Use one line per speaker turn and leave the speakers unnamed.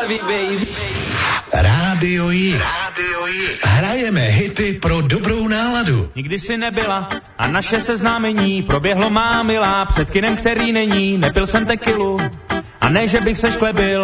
love you, baby.
Rádio J. Hrajeme hity pro dobrou náladu.
Nikdy si nebyla a naše seznámení proběhlo má milá před kinem, který není. Nepil jsem tekilu a ne, že bych se šklebil,